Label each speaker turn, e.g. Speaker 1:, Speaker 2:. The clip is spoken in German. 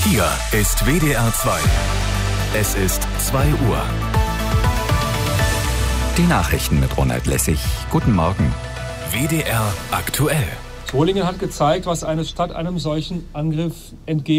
Speaker 1: Hier ist WDR 2. Es ist 2 Uhr.
Speaker 2: Die Nachrichten mit Ronald Lessig. Guten Morgen.
Speaker 1: WDR aktuell.
Speaker 3: Solingen hat gezeigt, was eine Stadt einem solchen Angriff entgegen